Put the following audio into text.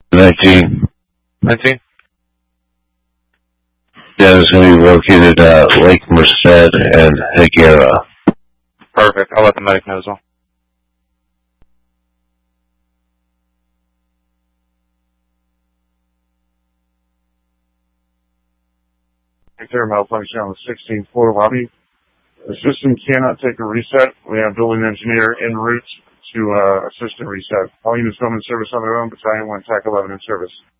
19. 19? Yeah, it's going to be located at Lake Merced and Higuera. Perfect. I'll let the medic know as well. There, malfunction on the 16th floor lobby. The system cannot take a reset. We have building engineer en route to assist in reset. All units come in service on their own. Battalion 1 TAC 11 in service.